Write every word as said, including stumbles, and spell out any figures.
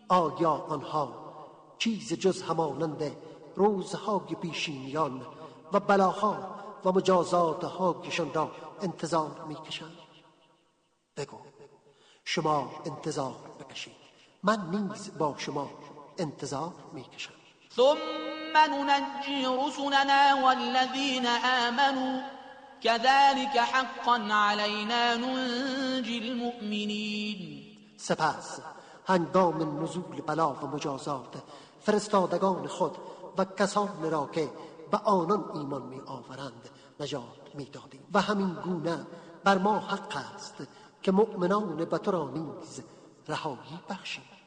آیا آنها چیز جز همانند روزهای پیشینیان و بلاها و مجازاتهایشان را انتظار میکشند؟ بگو شما انتظار بکشید، من نیز با شما انتظار میکشم. ثم ننجي رسلنا والذين آمنوا كذلك حقا علينا ننجي المؤمنين. سپس هنگام نزول بلا و مجازات فرستادگان خود و کسانی را که به آنان ایمان می آورند نجات می دادیم و همین گونه بر ما حق است که مؤمنان به تو را نیز رهایی بخشیم.